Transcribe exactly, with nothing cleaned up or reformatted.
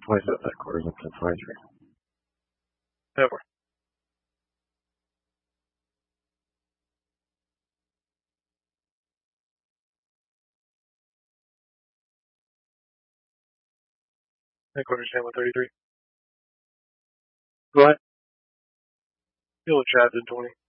Twice at headquarters up to twenty-three. Ever. Headquarters Hamlet thirty-three. Go ahead. You'll chat in twenty.